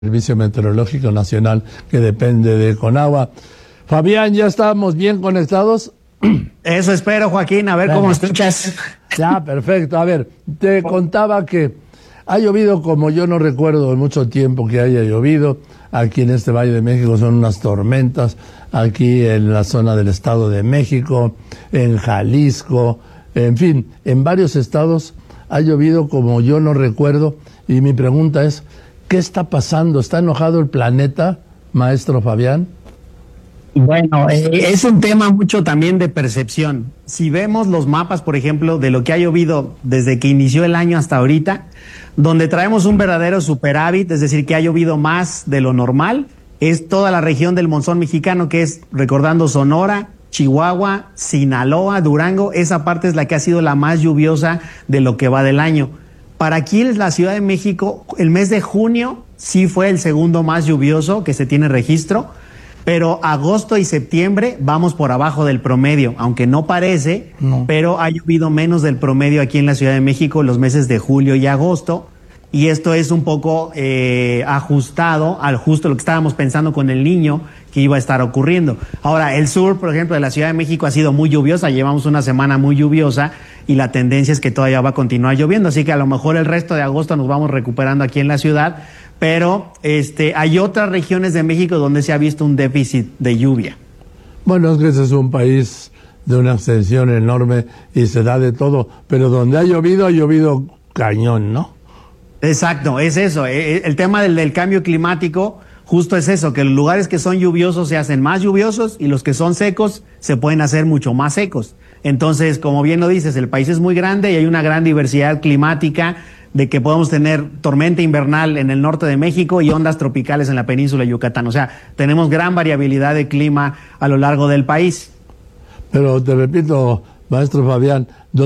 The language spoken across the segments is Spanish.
Servicio Meteorológico Nacional, que depende de Conagua. Fabián, ¿ya estamos bien conectados? Eso espero, Joaquín, a ver cómo nos escuchas. Ya, perfecto. A ver, te contaba que ha llovido como yo no recuerdo en mucho tiempo que haya llovido. Aquí en este Valle de México son unas tormentas, aquí en la zona del Estado de México, en Jalisco, en fin, en varios estados ha llovido como yo no recuerdo. Y mi pregunta es, ¿qué está pasando? ¿Está enojado el planeta, maestro Fabián? Bueno, es un tema mucho también de percepción. Si vemos los mapas, por ejemplo, de lo que ha llovido desde que inició el año hasta ahorita, donde traemos un verdadero superávit, es decir, que ha llovido más de lo normal, es toda la región del monzón mexicano, que es, recordando, Sonora, Chihuahua, Sinaloa, Durango. Esa parte es la que ha sido la más lluviosa de lo que va del año. Para aquí en la Ciudad de México, el mes de junio sí fue el segundo más lluvioso que se tiene registro, pero agosto y septiembre vamos por abajo del promedio, aunque no parece, pero ha llovido menos del promedio aquí en la Ciudad de México los meses de julio y agosto, y esto es un poco ajustado al justo lo que estábamos pensando con el Niño que iba a estar ocurriendo. Ahora, el sur, por ejemplo, de la Ciudad de México ha sido muy lluviosa, llevamos una semana muy lluviosa y la tendencia es que todavía va a continuar lloviendo, así que a lo mejor el resto de agosto nos vamos recuperando aquí en la ciudad, pero hay otras regiones de México donde se ha visto un déficit de lluvia. Bueno, es que ese es un país de una extensión enorme y se da de todo, pero donde ha llovido cañón, ¿no? Exacto, es eso. El tema del cambio climático justo es eso, que los lugares que son lluviosos se hacen más lluviosos y los que son secos se pueden hacer mucho más secos. Entonces, como bien lo dices, el país es muy grande y hay una gran diversidad climática, de que podemos tener tormenta invernal en el norte de México y ondas tropicales en la península de Yucatán. O sea, tenemos gran variabilidad de clima a lo largo del país. Pero te repito, maestro Fabián,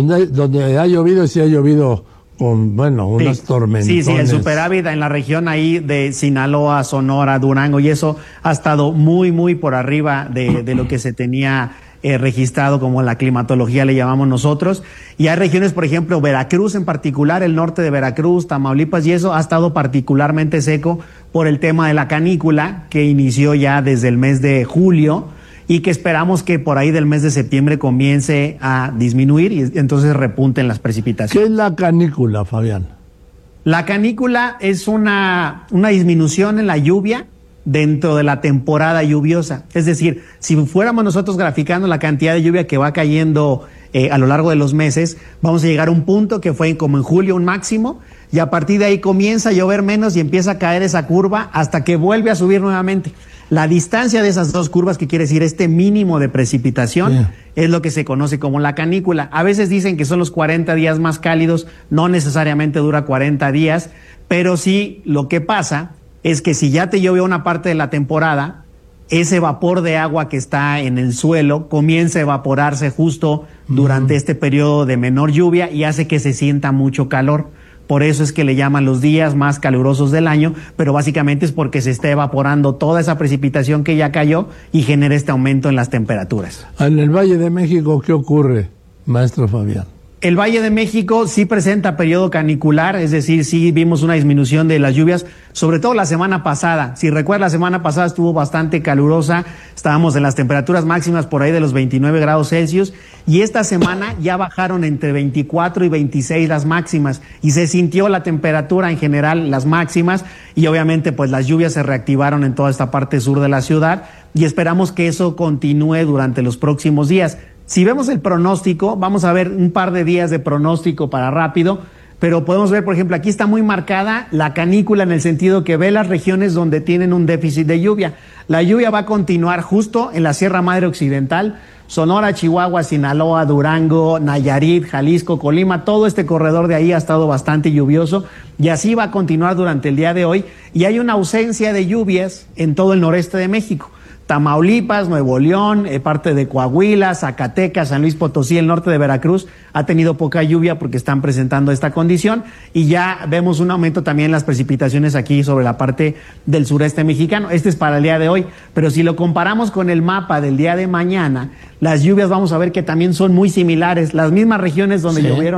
donde ha llovido, sí ha llovido con, bueno, unas tormentones. Sí, el superávit en la región ahí de Sinaloa, Sonora, Durango, y eso ha estado muy, muy por arriba de lo que se tenía registrado, como la climatología le llamamos nosotros. Y hay regiones, por ejemplo, Veracruz en particular, el norte de Veracruz, Tamaulipas, y eso ha estado particularmente seco por el tema de la canícula, que inició ya desde el mes de julio y que esperamos que por ahí del mes de septiembre comience a disminuir y entonces repunten las precipitaciones. ¿Qué es la canícula, Fabián? La canícula es una disminución en la lluvia dentro de la temporada lluviosa. Es decir, si fuéramos nosotros graficando la cantidad de lluvia que va cayendo a lo largo de los meses, vamos a llegar a un punto que fue como en julio un máximo, y a partir de ahí comienza a llover menos y empieza a caer esa curva hasta que vuelve a subir nuevamente. La distancia de esas dos curvas, que quiere decir este mínimo de precipitación, es lo que se conoce como la canícula. A veces dicen que son los 40 días más cálidos, no necesariamente dura 40 días, pero sí lo que pasa es que si ya te llovió una parte de la temporada, ese vapor de agua que está en el suelo comienza a evaporarse justo durante este periodo de menor lluvia y hace que se sienta mucho calor. Por eso es que le llaman los días más calurosos del año, pero básicamente es porque se está evaporando toda esa precipitación que ya cayó y genera este aumento en las temperaturas. En el Valle de México, ¿qué ocurre, maestro Fabián? El Valle de México sí presenta periodo canicular, es decir, sí vimos una disminución de las lluvias, sobre todo la semana pasada. Si recuerdas, la semana pasada estuvo bastante calurosa, estábamos en las temperaturas máximas por ahí de los 29 grados Celsius, y esta semana ya bajaron entre 24 y 26 las máximas, y se sintió la temperatura en general, las máximas, y obviamente pues las lluvias se reactivaron en toda esta parte sur de la ciudad, y esperamos que eso continúe durante los próximos días. Si vemos el pronóstico, vamos a ver un par de días de pronóstico para rápido, pero podemos ver, por ejemplo, aquí está muy marcada la canícula en el sentido que ve las regiones donde tienen un déficit de lluvia. La lluvia va a continuar justo en la Sierra Madre Occidental, Sonora, Chihuahua, Sinaloa, Durango, Nayarit, Jalisco, Colima, todo este corredor de ahí ha estado bastante lluvioso y así va a continuar durante el día de hoy, y hay una ausencia de lluvias en todo el noreste de México. Tamaulipas, Nuevo León, parte de Coahuila, Zacatecas, San Luis Potosí, el norte de Veracruz ha tenido poca lluvia porque están presentando esta condición, y ya vemos un aumento también en las precipitaciones aquí sobre la parte del sureste mexicano. Este es para el día de hoy, pero si lo comparamos con el mapa del día de mañana, las lluvias vamos a ver que también son muy similares. Las mismas regiones donde llovieron hoy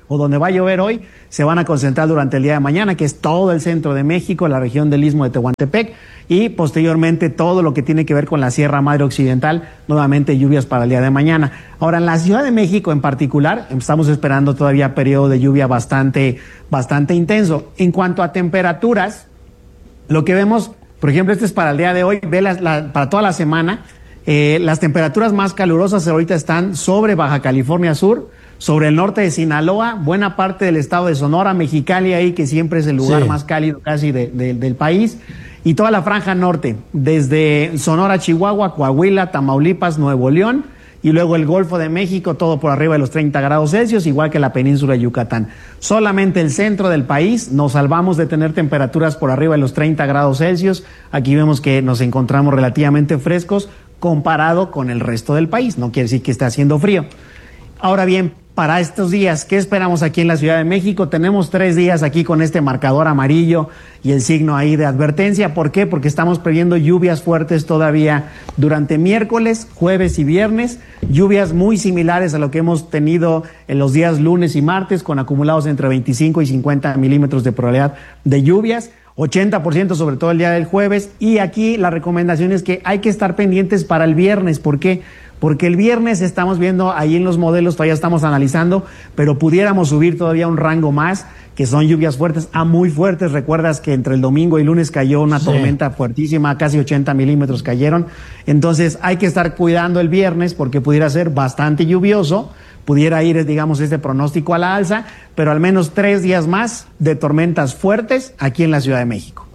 o donde va a llover hoy, se van a concentrar durante el día de mañana, que es todo el centro de México, la región del Istmo de Tehuantepec, y posteriormente todo lo que tiene que ver con la Sierra Madre Occidental, nuevamente lluvias para el día de mañana. Ahora, en la Ciudad de México en particular, estamos esperando todavía periodo de lluvia bastante intenso. En cuanto a temperaturas, lo que vemos, por ejemplo, este es para el día de hoy, ve para toda la semana, las temperaturas más calurosas ahorita están sobre Baja California Sur, sobre el norte de Sinaloa, buena parte del estado de Sonora, Mexicali ahí, que siempre es el lugar más cálido casi del país, y toda la franja norte, desde Sonora, Chihuahua, Coahuila, Tamaulipas, Nuevo León, y luego el Golfo de México, todo por arriba de los 30 grados Celsius, igual que la península de Yucatán. Solamente el centro del país nos salvamos de tener temperaturas por arriba de los 30 grados Celsius. Aquí vemos que nos encontramos relativamente frescos comparado con el resto del país. No quiere decir que esté haciendo frío. Ahora bien, para estos días, ¿qué esperamos aquí en la Ciudad de México? Tenemos 3 días aquí con este marcador amarillo y el signo ahí de advertencia. ¿Por qué? Porque estamos previendo lluvias fuertes todavía durante miércoles, jueves y viernes. Lluvias muy similares a lo que hemos tenido en los días lunes y martes, con acumulados entre 25 y 50 milímetros de probabilidad de lluvias. 80% sobre todo el día del jueves. Y aquí la recomendación es que hay que estar pendientes para el viernes. ¿Por qué? Porque el viernes estamos viendo ahí en los modelos, todavía estamos analizando, pero pudiéramos subir todavía un rango más, que son lluvias fuertes a muy fuertes. Recuerdas que entre el domingo y lunes cayó una tormenta fuertísima, casi 80 milímetros cayeron. Entonces hay que estar cuidando el viernes porque pudiera ser bastante lluvioso, pudiera ir, digamos, este pronóstico a la alza, pero al menos 3 días más de tormentas fuertes aquí en la Ciudad de México.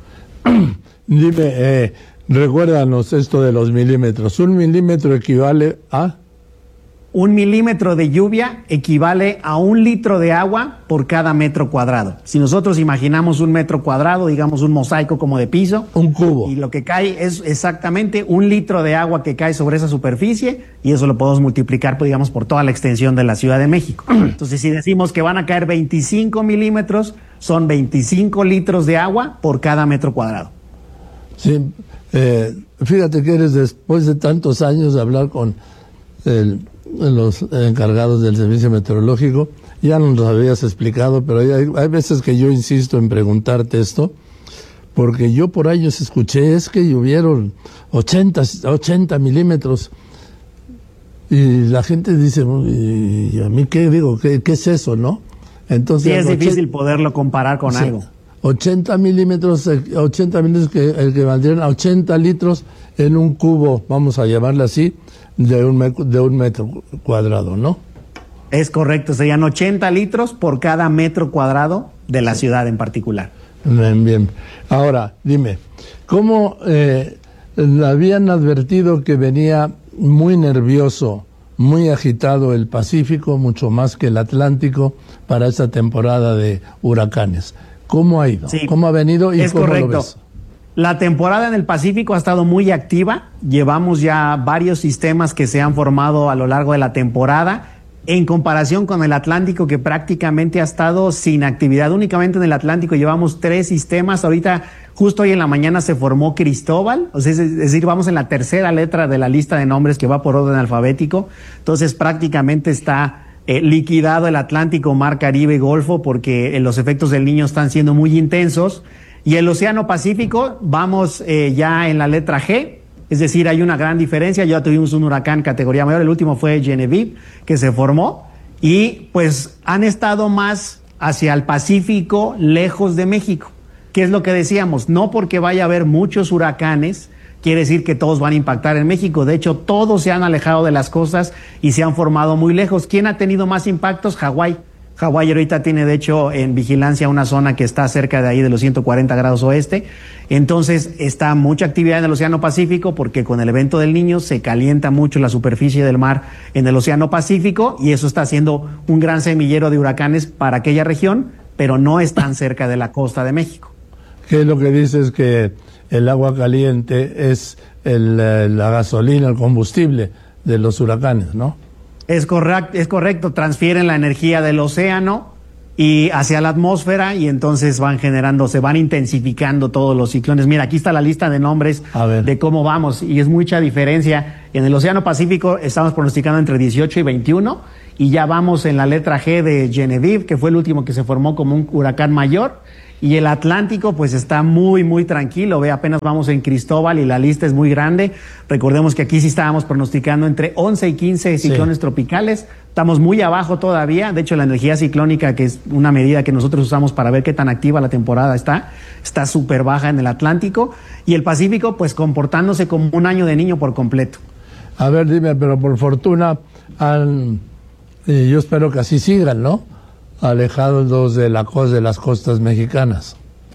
Dime, recuérdanos esto de los milímetros. ¿Un milímetro equivale a? 1 milímetro de lluvia equivale a 1 litro de agua por cada metro cuadrado. Si nosotros imaginamos 1 metro cuadrado, digamos un mosaico como de piso, un cubo, y lo que cae es exactamente 1 litro de agua que cae sobre esa superficie, y eso lo podemos multiplicar, pues, digamos, por toda la extensión de la Ciudad de México. Entonces, si decimos que van a caer 25 milímetros, son 25 litros de agua por cada metro cuadrado. Sí, fíjate que eres, después de tantos años de hablar con los encargados del servicio meteorológico, ya nos lo habías explicado, pero hay veces que yo insisto en preguntarte esto, porque yo por años escuché, es que llovieron 80 milímetros, y la gente dice, ¿y a mí qué digo? ¿Qué es eso, no? Entonces, sí, es difícil poderlo comparar con algo. 80 milímetros que equivaldrían a 80 litros en un cubo, vamos a llamarle así, de un metro cuadrado, ¿no? Es correcto, serían 80 litros por cada metro cuadrado de la ciudad en particular. Bien. Ahora, dime, ¿cómo habían advertido que venía muy nervioso, muy agitado el Pacífico, mucho más que el Atlántico, para esta temporada de huracanes? ¿Cómo ha ido? Sí, ¿cómo ha venido y cómo lo ves? La temporada en el Pacífico ha estado muy activa. Llevamos ya varios sistemas que se han formado a lo largo de la temporada, en comparación con el Atlántico, que prácticamente ha estado sin actividad. Únicamente en el Atlántico llevamos 3 sistemas. Ahorita, justo hoy en la mañana, se formó Cristóbal. O sea, es decir, vamos en la tercera letra de la lista de nombres que va por orden alfabético. Entonces, prácticamente está liquidado el Atlántico, Mar Caribe y Golfo, porque los efectos del Niño están siendo muy intensos. Y el Océano Pacífico, vamos ya en la letra G, es decir, hay una gran diferencia. Ya tuvimos un huracán categoría mayor, el último fue Genevieve, que se formó, y pues han estado más hacia el Pacífico, lejos de México. ¿Qué es lo que decíamos? No porque vaya a haber muchos huracanes, quiere decir que todos van a impactar en México. De hecho, todos se han alejado de las costas y se han formado muy lejos. ¿Quién ha tenido más impactos? Hawái. Hawái ahorita tiene, de hecho, en vigilancia una zona que está cerca de ahí de los 140 grados oeste. Entonces, está mucha actividad en el Océano Pacífico, porque con el evento del Niño se calienta mucho la superficie del mar en el Océano Pacífico, y eso está haciendo un gran semillero de huracanes para aquella región, pero no es tan cerca de la costa de México. ¿Qué es lo que dices? Que el agua caliente es la gasolina, el combustible de los huracanes, ¿no? Es correcto, transfieren la energía del océano y hacia la atmósfera, y entonces se van intensificando todos los ciclones. Mira, aquí está la lista de nombres de cómo vamos, y es mucha diferencia. En el Océano Pacífico estamos pronosticando entre 18 y 21, y ya vamos en la letra G de Genevieve, que fue el último que se formó como un huracán mayor. Y el Atlántico pues está muy, muy tranquilo. Ve, apenas vamos en Cristóbal y la lista es muy grande. Recordemos que aquí sí estábamos pronosticando entre 11 y 15 ciclones tropicales. Estamos muy abajo todavía. De hecho, la energía ciclónica, que es una medida que nosotros usamos para ver qué tan activa la temporada está súper baja en el Atlántico. Y el Pacífico pues comportándose como un año de niño por completo. A ver, dime, pero por fortuna yo espero que así sigan, ¿no? Alejados de las costas mexicanas.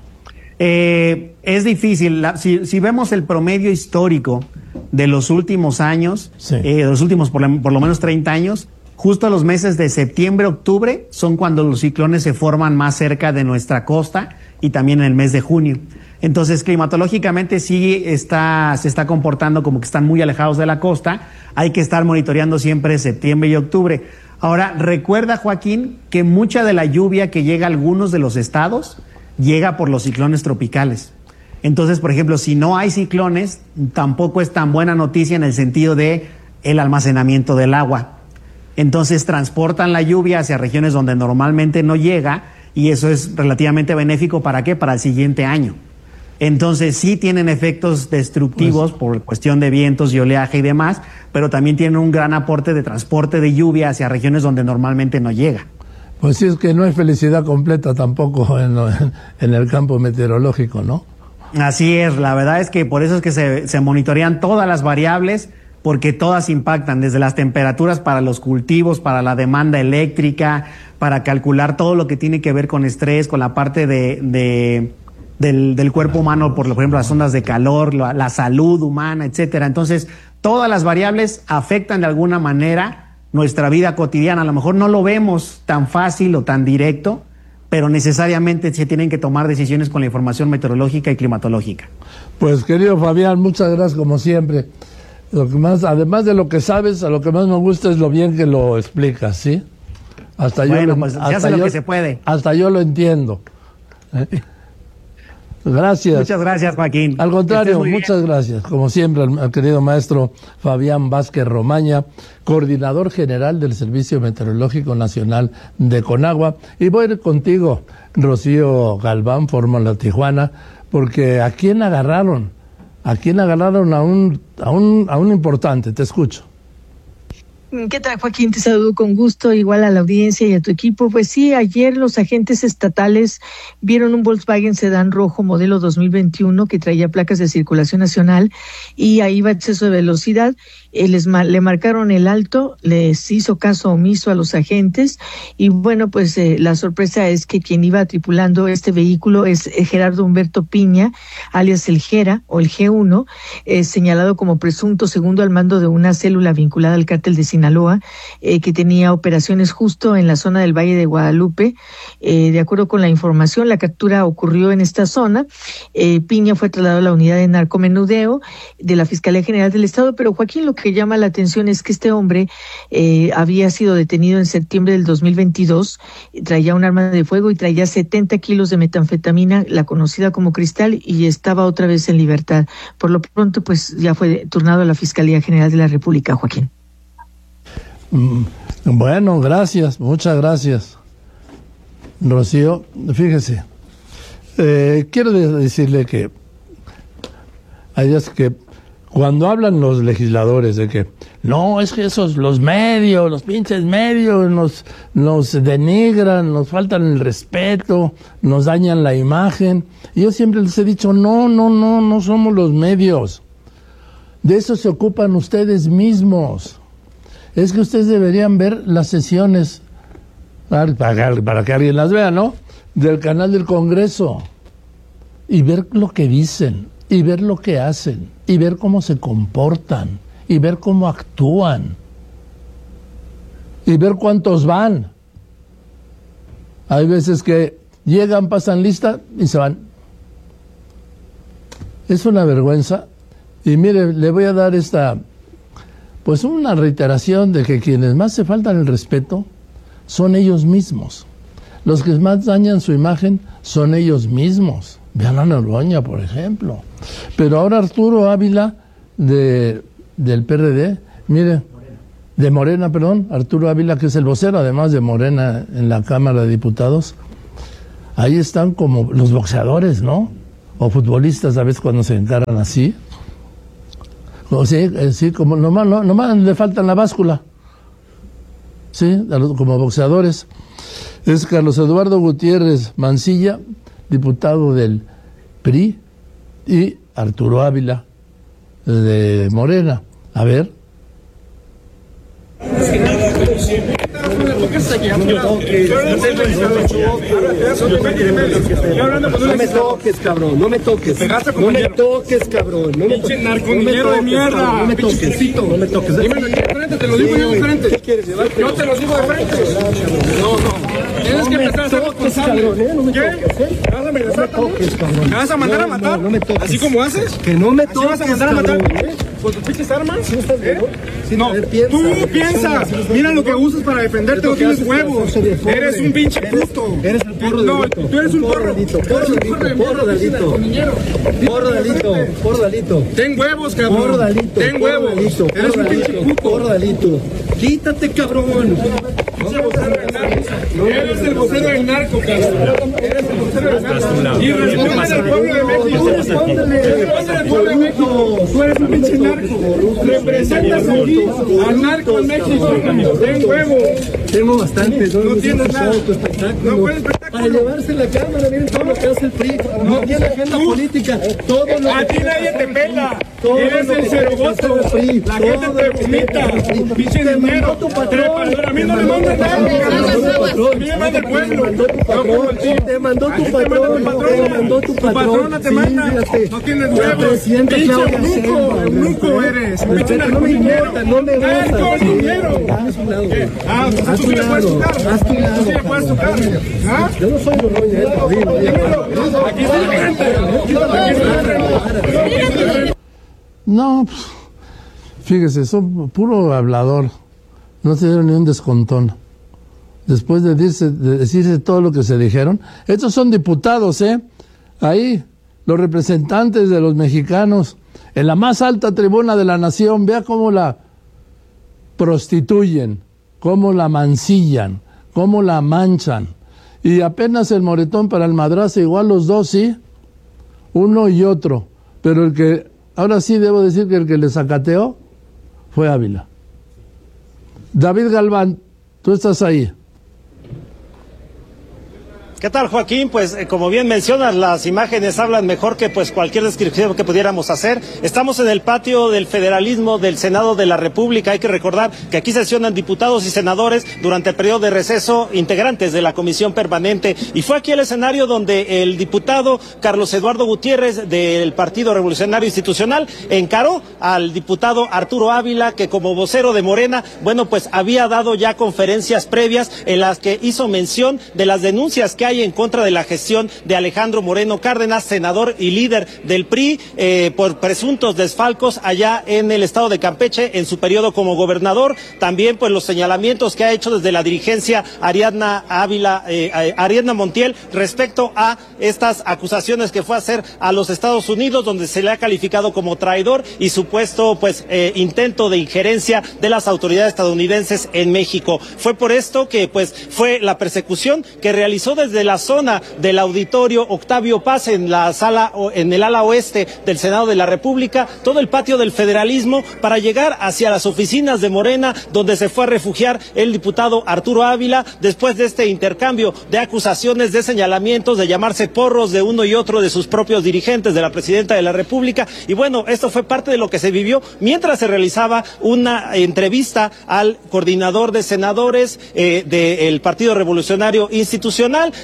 Es difícil. Si vemos el promedio histórico de los últimos años, de los últimos por lo menos 30 años, justo los meses de septiembre, octubre, son cuando los ciclones se forman más cerca de nuestra costa, y también en el mes de junio. Entonces, climatológicamente sí se está comportando como que están muy alejados de la costa. Hay que estar monitoreando siempre septiembre y octubre. Ahora, recuerda, Joaquín, que mucha de la lluvia que llega a algunos de los estados llega por los ciclones tropicales. Entonces, por ejemplo, si no hay ciclones, tampoco es tan buena noticia en el sentido de el almacenamiento del agua. Entonces, transportan la lluvia hacia regiones donde normalmente no llega, y eso es relativamente benéfico. ¿Para qué? Para el siguiente año. Entonces sí tienen efectos destructivos por cuestión de vientos y oleaje y demás, pero también tienen un gran aporte de transporte de lluvia hacia regiones donde normalmente no llega. Pues sí, es que no hay felicidad completa tampoco en el campo meteorológico, ¿no? Así es, la verdad es que por eso es que se monitorean todas las variables, porque todas impactan, desde las temperaturas para los cultivos, para la demanda eléctrica, para calcular todo lo que tiene que ver con estrés, con la parte del cuerpo humano, por ejemplo, las ondas de calor, la salud humana, etcétera. Entonces, todas las variables afectan de alguna manera nuestra vida cotidiana. A lo mejor no lo vemos tan fácil o tan directo, pero necesariamente se tienen que tomar decisiones con la información meteorológica y climatológica. Pues, querido Fabián, muchas gracias como siempre. Lo que más, además de lo que sabes, a lo que más me gusta es lo bien que lo explicas, ¿sí? Pues se hace lo que se puede. Hasta yo lo entiendo. Gracias. Muchas gracias, Joaquín. Al contrario, muchas gracias. Como siempre, al querido maestro Fabián Vázquez Romaña, coordinador general del Servicio Meteorológico Nacional de Conagua. Y voy a ir contigo, Rocío Galván, Fórmula Tijuana, porque ¿a quién agarraron? ¿A quién agarraron? A un importante. Te escucho. ¿Qué tal, Joaquín? Te saludo con gusto, igual a la audiencia y a tu equipo. Pues sí, ayer los agentes estatales vieron un Volkswagen Sedán rojo modelo 2021 que traía placas de circulación nacional y ahí iba a exceso de velocidad. Le marcaron el alto, les hizo caso omiso a los agentes y bueno, pues la sorpresa es que quien iba tripulando este vehículo es Gerardo Humberto Piña, alias el Gera o el G1, señalado como presunto segundo al mando de una célula vinculada al cártel de Sinaloa, que tenía operaciones justo en la zona del Valle de Guadalupe. De acuerdo con la información, la captura ocurrió en esta zona. Piña fue trasladado a la unidad de narcomenudeo de la Fiscalía General del Estado, pero Joaquín, lo que llama la atención es que este hombre había sido detenido en septiembre del 2022, traía un arma de fuego y traía 70 kilos de metanfetamina, la conocida como cristal, y estaba otra vez en libertad. Por lo pronto, pues ya fue turnado a la Fiscalía General de la República, Joaquín. Bueno, gracias, muchas gracias, Rocío. Fíjese, quiero decirle que hay días que cuando hablan los legisladores de que no, es que los medios, los pinches medios nos denigran, nos faltan el respeto, nos dañan la imagen, y yo siempre les he dicho, no somos los medios, de eso se ocupan ustedes mismos. Es que ustedes deberían ver las sesiones, para que alguien las vea, ¿no?, del canal del Congreso, y ver lo que dicen, y ver lo que hacen, y ver cómo se comportan, y ver cómo actúan, y ver cuántos van. Hay veces que llegan, pasan lista y se van. Es una vergüenza. Y mire, le voy a dar pues una reiteración de que quienes más se faltan el respeto son ellos mismos. Los que más dañan su imagen son ellos mismos. Vean a Noroña, por ejemplo. Pero ahora Arturo Ávila, del PRD, mire, de Morena, perdón, Arturo Ávila, que es el vocero, además de Morena en la Cámara de Diputados, ahí están como los boxeadores, ¿no? O futbolistas, a veces cuando se encaran así. O sí, como nomás le faltan la báscula. Sí, como boxeadores. Es Carlos Eduardo Gutiérrez Mancilla, diputado del PRI, y Arturo Ávila, de Morena. A ver. No me toques, cabrón, no me toques. No me toques, cabrón. No me toques. Narcominero de mierda. No me toques, no me toques. Dímelo de frente, te lo digo yo de frente. ¿Qué quieres llevar? Yo te lo digo de frente. No. Tienes que empezar a ser responsable. ¿Qué? ¿Me vas a mandar a matar? No me toques. ¿Así como haces? Que no me toques. ¿Así vas a mandar a matar? ¿Con tus pinches armas? No, tú piensas. Mira lo que usas para defenderte, no tienes huevos. Eres un pinche puto. Eres el porro de Alito. No, tú eres un porro. Porro de Alito. Porro de Alito. Porro de Alito. Ten huevos, cabrón. Porro de Alito. Ten huevos. Eres un pinche puto. Porro de Alito. Quítate, cabrón. Eres el vocero del narco, cabrón. Eres el vocero del narco. Y respóndele al pueblo de México. Respóndele al pueblo de México. Tú eres un pinche narco. Representas aquí al narco en México. Ten huevos. Tengo bastantes. No tienes nada. No puedes espectáculo. Para llevarse la cámara, miren todo lo que hace el PRI. No tiene agenda política. A ti nadie te pela. Eres el ceroboso. La gente te vomita. Pinche dinero. A mí no me mandan nada. A mí me manda el pueblo. Te mandó tu patrón. Te mandó tu patrón. Te manda. No tienes huevos. Pinche eunuco eres. No me importa, no me gusta. Haz un lado. ¿Tú sí le puedes tocar? ¿Tú sí le puedes tocar? Yo no soy Noroña, Aquí está. No, fíjese, son puro hablador. No se dieron ni un descontón. Después de decirse todo lo que se dijeron. Estos son diputados, Ahí, los representantes de los mexicanos, en la más alta tribuna de la nación. Vea cómo la prostituyen, cómo la mancillan, cómo la manchan. Y apenas el moretón para el madrazo, igual los dos, sí, uno y otro. Pero ahora sí debo decir que el que le sacateó fue Ávila. David Galván, tú estás ahí. ¿Qué tal, Joaquín? Pues como bien mencionas, las imágenes hablan mejor que pues cualquier descripción que pudiéramos hacer. Estamos en el patio del federalismo del Senado de la República. Hay que recordar que aquí sesionan diputados y senadores durante el periodo de receso, integrantes de la comisión permanente. Y fue aquí el escenario donde el diputado Carlos Eduardo Gutiérrez del Partido Revolucionario Institucional encaró al diputado Arturo Ávila, que como vocero de Morena, bueno, pues había dado ya conferencias previas en las que hizo mención de las denuncias que hay en contra de la gestión de Alejandro Moreno Cárdenas, senador y líder del PRI, por presuntos desfalcos allá en el estado de Campeche en su periodo como gobernador. También pues los señalamientos que ha hecho desde la dirigencia Ariadna Montiel respecto a estas acusaciones que fue a hacer a los Estados Unidos, donde se le ha calificado como traidor y supuesto pues intento de injerencia de las autoridades estadounidenses en México. Fue por esto que pues fue la persecución que realizó desde la zona del auditorio Octavio Paz en la sala, en el ala oeste del Senado de la República, todo el patio del federalismo, para llegar hacia las oficinas de Morena, donde se fue a refugiar el diputado Arturo Ávila, después de este intercambio de acusaciones, de señalamientos, de llamarse porros de uno y otro de sus propios dirigentes, de la presidenta de la República. Y bueno, esto fue parte de lo que se vivió mientras se realizaba una entrevista al coordinador de senadores del Partido Revolucionario Institucional,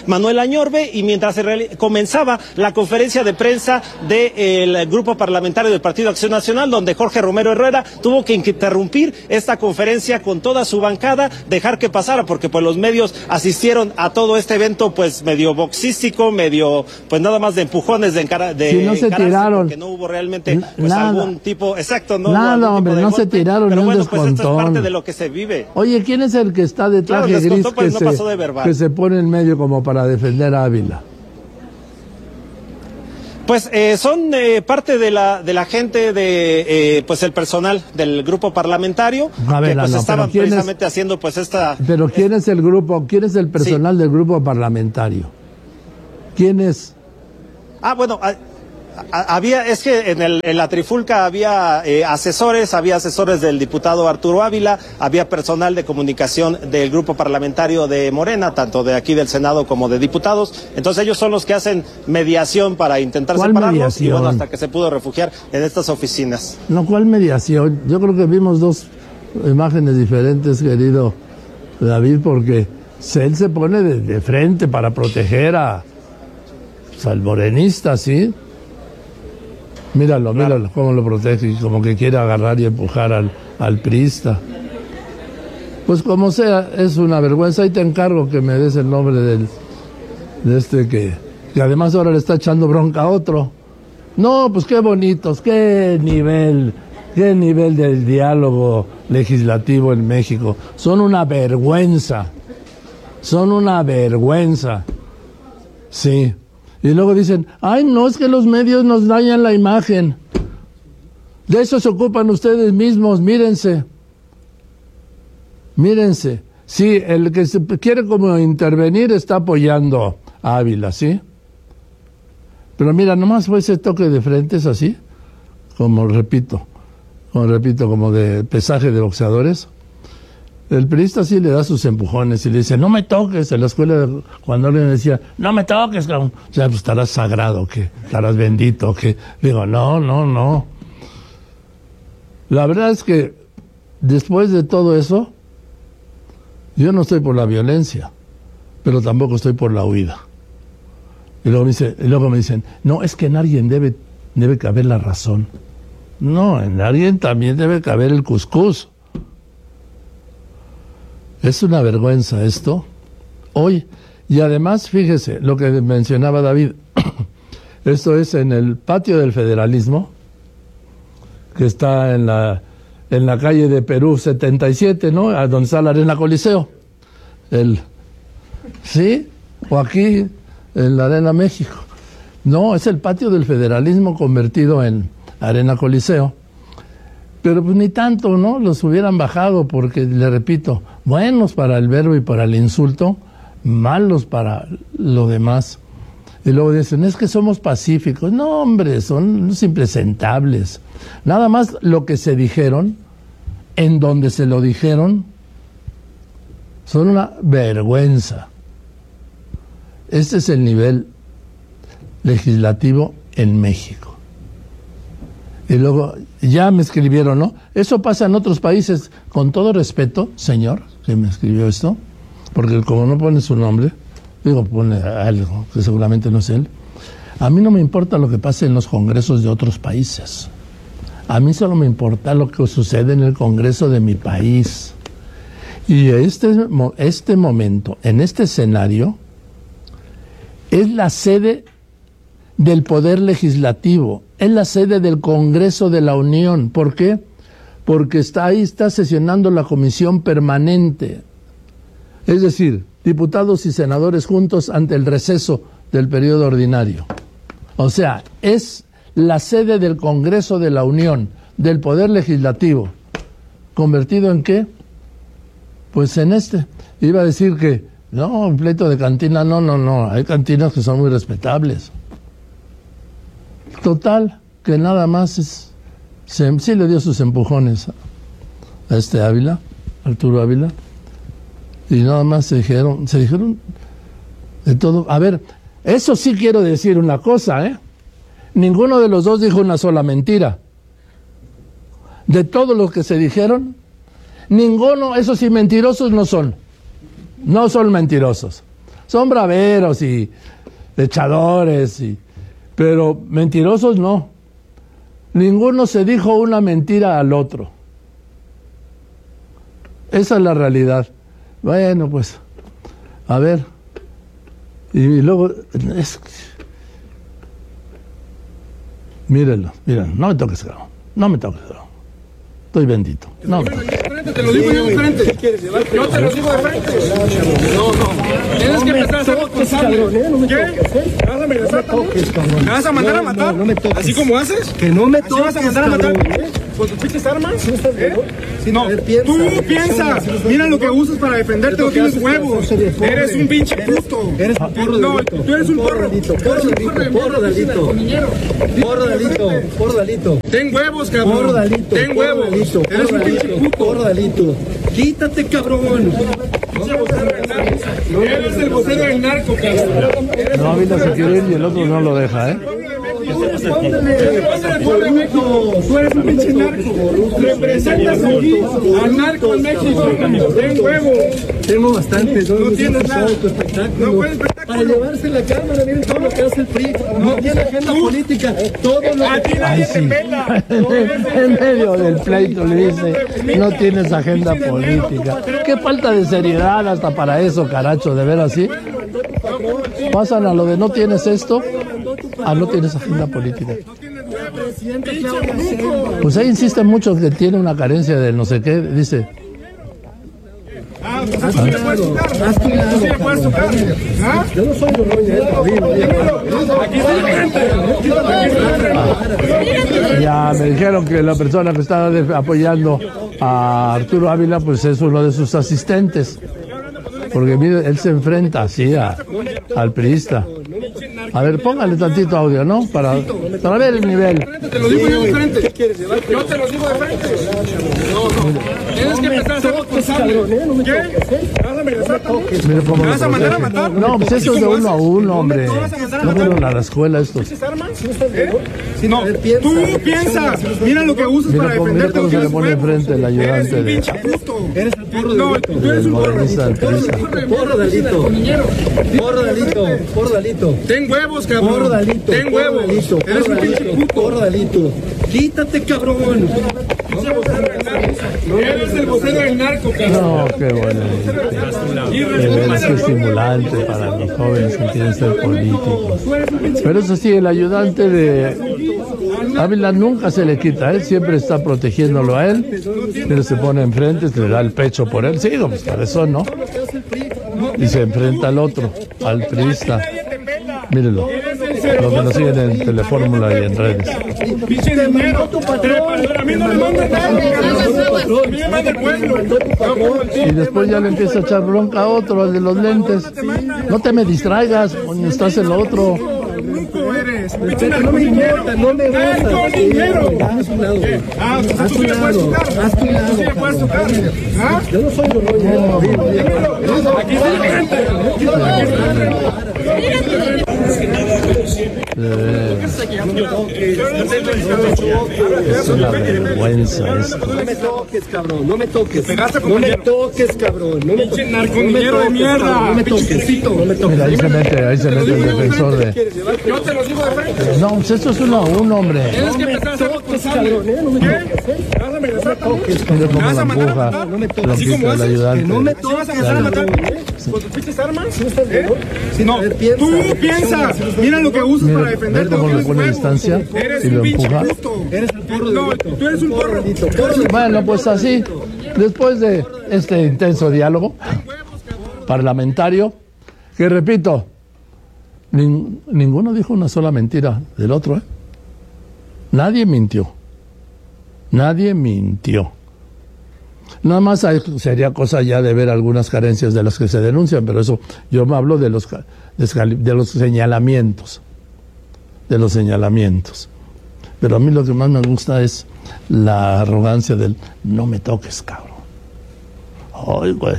Manuel Añorbe, y mientras comenzaba la conferencia de prensa del grupo parlamentario del Partido Acción Nacional, donde Jorge Romero Herrera tuvo que interrumpir esta conferencia con toda su bancada, dejar que pasara, porque pues los medios asistieron a todo este evento pues medio boxístico, medio pues nada más de empujones, de si no se tiraron, porque no hubo realmente pues nada, algún tipo, exacto, no nada, hombre, no golpe, se tiraron, pero ni bueno, un pues esto es parte de lo que se vive. Oye, ¿quién es el que está de traje gris pues, que se pone en medio como para defender a Ávila? Pues son parte de la gente de pues el personal del grupo parlamentario que pues estaban precisamente haciendo pues esta. Pero ¿quién es el grupo? ¿Quién es el personal del grupo parlamentario? ¿Quién es? Bueno, es que en la trifulca había asesores del diputado Arturo Ávila, había personal de comunicación del grupo parlamentario de Morena, tanto de aquí del Senado como de diputados. Entonces ellos son los que hacen mediación para intentar separarlos y bueno, hasta que se pudo refugiar en estas oficinas. No, ¿cuál mediación? Yo creo que vimos dos imágenes diferentes, querido David, porque él se pone de frente para proteger al morenista, ¿sí? Míralo, cómo lo protege, como que quiere agarrar y empujar al priista. Pues como sea, es una vergüenza. Ahí te encargo que me des el nombre de este que además ahora le está echando bronca a otro. No, pues qué bonitos, qué nivel del diálogo legislativo en México. Son una vergüenza. Sí. Y luego dicen, ay, no, es que los medios nos dañan la imagen. De eso se ocupan ustedes mismos, mírense. Sí, el que quiere como intervenir está apoyando a Ávila, ¿sí? Pero mira, nomás fue ese toque de frente, es así, como repito, como de pesaje de boxeadores. El periodista sí le da sus empujones y le dice, no me toques. En la escuela, cuando alguien decía, no me toques, o sea, pues estarás sagrado, que estarás bendito, que digo, no. La verdad es que después de todo eso, yo no estoy por la violencia, pero tampoco estoy por la huida. Y luego me dicen, no, es que en alguien debe caber la razón. No, en alguien también debe caber el cuscús. Es una vergüenza esto, hoy. Y además, fíjese, lo que mencionaba David, esto es en el patio del Federalismo, que está en la calle de Perú 77, ¿no? A donde está la Arena Coliseo. ¿Sí? O aquí, en la Arena México. No, es el patio del Federalismo convertido en Arena Coliseo. Pero pues ni tanto, ¿no? Los hubieran bajado porque, le repito, buenos para el verbo y para el insulto, malos para lo demás. Y luego dicen, es que somos pacíficos. No, hombre, son unos impresentables. Nada más lo que se dijeron, en donde se lo dijeron, son una vergüenza. Este es el nivel legislativo en México. Y luego ya me escribieron, ¿no? Eso pasa en otros países. Con todo respeto, señor, que me escribió esto, porque como no pone su nombre, pone algo que seguramente no es él. A mí no me importa lo que pase en los congresos de otros países. A mí solo me importa lo que sucede en el congreso de mi país. Y este momento, en este escenario, es la sede del Poder Legislativo, es la sede del Congreso de la Unión. ¿Por qué? Porque ahí está sesionando la Comisión Permanente. Es decir, diputados y senadores juntos ante el receso del periodo ordinario. O sea, es la sede del Congreso de la Unión, del Poder Legislativo. ¿Convertido en qué? Pues en este. Iba a decir que, no, un pleito de cantina, no. Hay cantinas que son muy respetables. Total, que nada más sí le dio sus empujones a este Ávila, Arturo Ávila, y nada más se dijeron de todo. A ver, eso sí quiero decir una cosa, ninguno de los dos dijo una sola mentira. De todos los que se dijeron, ninguno, esos sí mentirosos no son mentirosos. son braveros y echadores, pero mentirosos no. Ninguno se dijo una mentira al otro. Esa es la realidad. Bueno, pues, a ver. Y luego, mírenlo, no me toques, cabrón. No me toques, cabrón. Estoy bendito. No me toques. Te lo digo yo de frente. Yo te lo digo de frente. No. Tienes que empezar a ser responsable. ¿Qué? ¿Me vas a amenazar también? ¿Me vas a mandar a matar? ¿Así como haces? Que no me toques. ¿Así vas a mandar a matar? ¿Con tus pinches armas? No, tú piensas. Mira lo que usas para defenderte, no tienes huevos. Eres un pinche puto. Eres un porro. No, tú eres un porro. Porro delito. Ten huevos, cabrón. Ten huevos. Eres un pinche puto. Porro delito. Quítate, cabrón. Eres el vocero del narco, cabrón. No, Ávila se quiere ir y el otro no lo deja, ¿eh? Tú eres un pinche narco. Representas aquí al narco en México. Ten huevo. Tengo bastantes. No tienes nada. No puedes espectáculo. Para llevarse la cámara, miren todo lo que hace el PRI. No tiene agenda política. Todo lo A ti nadie te pela. En medio del pleito le dice, no tienes agenda política. Qué falta de seriedad hasta para eso, caracho, de ver así. Pasan a lo de no tienes esto, a no tienes agenda política. Pues ahí insisten mucho que tiene una carencia de no sé qué, dice. Haz tu lado. Yo no soy Ya me dijeron que la persona que estaba apoyando a Arturo Ávila pues es uno de sus asistentes, porque mire, él se enfrenta así al priista. A ver, póngale tantito audio, ¿no? Para ver el nivel. Te lo digo yo de frente. Yo te lo digo de frente. No. Tienes que empezar a ser responsable. ¿Qué? ¿Me vas a amenazar también? Mire cómo ¿Me vas a mandar a matar? No, pues eso es de uno a uno, hombre. No fueron a la escuela estos. No, tú piensas. Mira lo que usas para Mira defenderte. cómo se le pone enfrente el ayudante de... Eres el porro No, delito. tú eres un porro. Porro delito. Porro delito. Ten huevos, Porro cabrón. delito. Ten huevos. Eres un pinche puto. Porro delito. Quítate, cabrón. Eres el vocero del narco, cabrón. No, qué bueno. Es que estimulante para los jóvenes que quieren ser políticos. Pero eso sí, el ayudante de Ávila nunca se le quita, él siempre está protegiéndolo a él, pero se pone enfrente, se le da el pecho por él. Sí, pues para eso no. Y se enfrenta al otro, al priista. Mírenlo, los que nos siguen en Telefórmula y en redes. Pinche dinero. A mí no me manda nada. A mí me manda el pueblo. Y después ya le empieza a echar bronca a otro, al de los lentes. No te me distraigas, coño, estás en lo otro. Nunca eres. No me importa, no me gusta. Narco dinero. Haz un lado. Tú sí le puedes tocar. Tú sí le puedes tocar. Yo no soy Aquí está la gente. Es una vergüenza esto. No me toques, cabrón. No me toques. Pegaste No me toques, cabrón. No me Pinche narcominero de mierda. No me toques. No me toques. Mira, ahí se mete el defensor de... Yo te lo digo de frente. No, pues esto es uno a uno, hombre. Tienes que empezar a ser responsable. ¿Qué? ¿Me vas a amenazar también? Mira cómo ¿Me vas lo a mandar a empuja, matar? lo ¿Así como quita el haces? ayudante. No me ¿Me vas a mandar a matar? ¿Con tus pinches armas? No, tú piensas. Mira lo que usas para Mira defenderte. cómo No le tienes pone huevos. distancia Eres y un lo pinche empuja. puto. Eres el porro No, delito. tú eres un porro. Bueno, pues así, después de este intenso diálogo parlamentario, que repito, ninguno dijo una sola mentira del otro, ¿eh? Nadie mintió. Nadie mintió. Nada más sería cosa ya de ver algunas carencias de las que se denuncian, pero eso yo me hablo de los señalamientos. De los señalamientos. Pero a mí lo que más me gusta es la arrogancia del no me toques, cabrón. Ay, güey.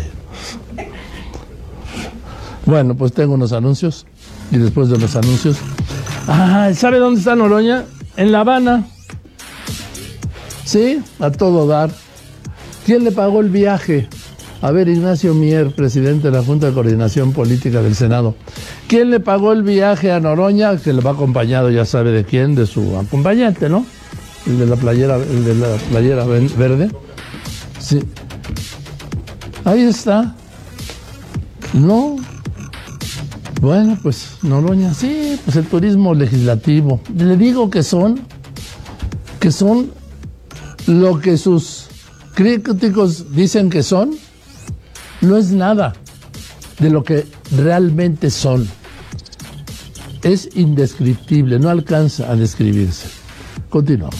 Bueno, pues tengo unos anuncios y después de los anuncios... ¿Sabe dónde está Noroña? En La Habana. Sí, a todo dar. ¿Quién le pagó el viaje A ver, Ignacio Mier, presidente de la Junta de Coordinación Política del Senado. ¿Quién le pagó el viaje a Noroña? Que le va acompañado, ya sabe de quién, de su acompañante, ¿no? El de la playera verde. Sí. Ahí está. No. Bueno, pues Noroña, sí, pues el turismo legislativo. Le digo que son lo que sus críticos dicen que son. No es nada de lo que realmente son. Es indescriptible, no alcanza a describirse. Continuamos.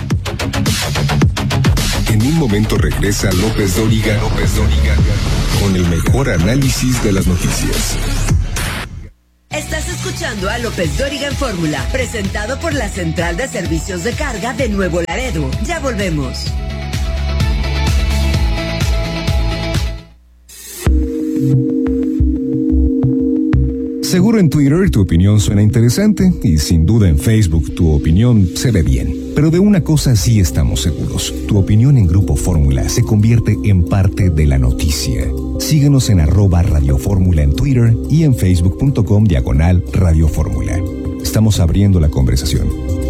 En un momento regresa López Dóriga con el mejor análisis de las noticias. Estás escuchando a López Dóriga en Fórmula, presentado por la Central de Servicios de Carga de Nuevo Laredo. Ya volvemos. Seguro en Twitter tu opinión suena interesante y sin duda en Facebook tu opinión se ve bien. Pero de una cosa sí estamos seguros. Tu opinión en Grupo Fórmula se convierte en parte de la noticia. Síguenos en @radiofórmula en Twitter y en facebook.com/radiofórmula. Estamos abriendo la conversación.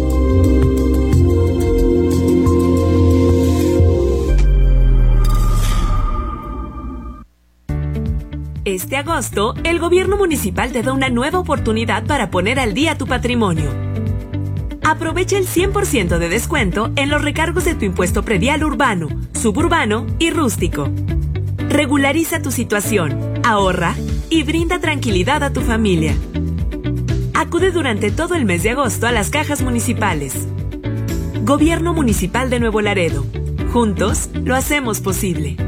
Este agosto, el gobierno municipal te da una nueva oportunidad para poner al día tu patrimonio. Aprovecha el 100% de descuento en los recargos de tu impuesto predial urbano, suburbano y rústico. Regulariza tu situación, ahorra y brinda tranquilidad a tu familia. Acude durante todo el mes de agosto a las cajas municipales. Gobierno Municipal de Nuevo Laredo. Juntos lo hacemos posible.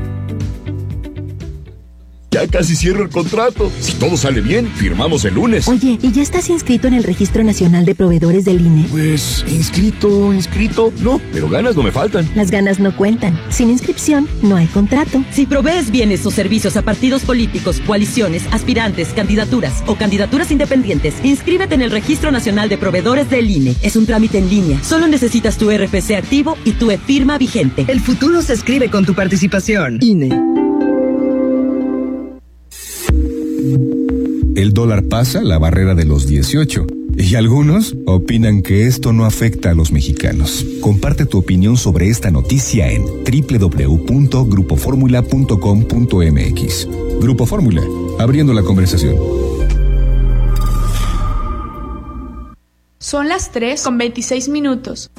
Ya casi cierro el contrato. Si todo sale bien, firmamos el lunes. Oye, ¿y ya estás inscrito en el Registro Nacional de Proveedores del INE? Pues, inscrito. No, pero ganas no me faltan. Las ganas no cuentan. Sin inscripción, no hay contrato. Si provees bienes o servicios a partidos políticos, coaliciones, aspirantes, candidaturas o candidaturas independientes, inscríbete en el Registro Nacional de Proveedores del INE. Es un trámite en línea. Solo necesitas tu RFC activo y tu e-firma vigente. El futuro se escribe con tu participación. INE. El dólar pasa la barrera de los 18 y algunos opinan que esto no afecta a los mexicanos. Comparte tu opinión sobre esta noticia en www.grupoformula.com.mx. Grupo Fórmula, abriendo la conversación. Son las 3:26.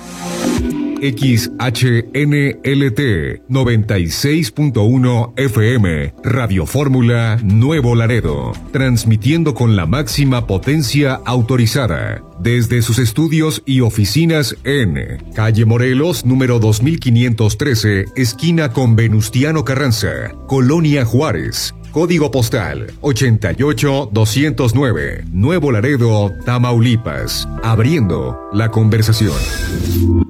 XHNLT 96.1 FM, Radio Fórmula Nuevo Laredo, transmitiendo con la máxima potencia autorizada, desde sus estudios y oficinas en Calle Morelos, número 2513, esquina con Venustiano Carranza, Colonia Juárez. Código postal 88209, Nuevo Laredo, Tamaulipas. Abriendo la conversación.